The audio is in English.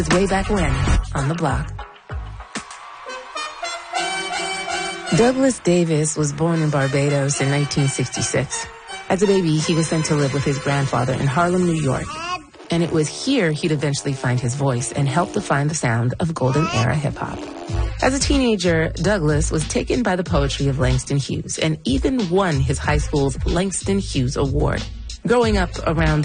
way back when on the block. Douglas Davis was born in Barbados in 1966. As a baby, he was sent to live with his grandfather in Harlem, New York. And it was here he'd eventually find his voice and help define the sound of golden era hip-hop. As a teenager, Douglas was taken by the poetry of Langston Hughes and even won his high school's Langston Hughes Award. Growing up around